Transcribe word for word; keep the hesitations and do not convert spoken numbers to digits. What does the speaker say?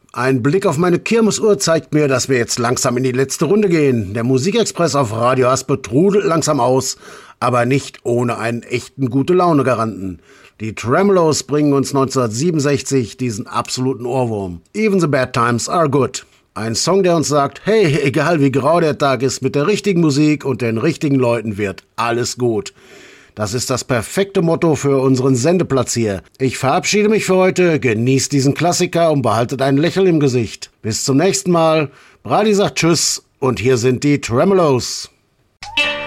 Ein Blick auf meine Kirmesuhr zeigt mir, dass wir jetzt langsam in die letzte Runde gehen. Der Musikexpress auf Radio Aspe trudelt langsam aus, aber nicht ohne einen echten Gute-Laune-Garanten. Die Tremeloes bringen uns neunzehnhundertsiebenundsechzig diesen absoluten Ohrwurm. Even the bad times are good. Ein Song, der uns sagt, hey, egal wie grau der Tag ist, mit der richtigen Musik und den richtigen Leuten wird alles gut. Das ist das perfekte Motto für unseren Sendeplatz hier. Ich verabschiede mich für heute, genießt diesen Klassiker und behaltet ein Lächeln im Gesicht. Bis zum nächsten Mal. Brady sagt Tschüss und hier sind die Tremeloes.